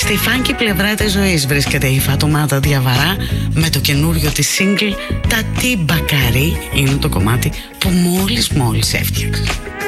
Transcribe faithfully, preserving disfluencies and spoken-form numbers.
Στη φάνκι πλευρά της ζωής βρίσκεται η Φατουμάτα Διαβαρά με το καινούριο της single «Τα τι μπακαρί» είναι το κομμάτι που μόλις μόλις έφτιαξε.